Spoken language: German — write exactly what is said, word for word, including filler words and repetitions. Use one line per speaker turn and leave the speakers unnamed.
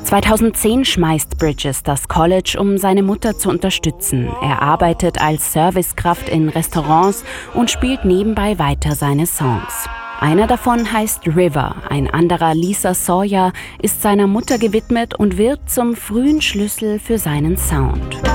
zweitausendzehn schmeißt Bridges das College, um seine Mutter zu unterstützen. Er arbeitet als Servicekraft in Restaurants und spielt nebenbei weiter seine Songs. Einer davon heißt River, ein anderer Lisa Sawyer ist seiner Mutter gewidmet und wird zum frühen Schlüssel für seinen Sound.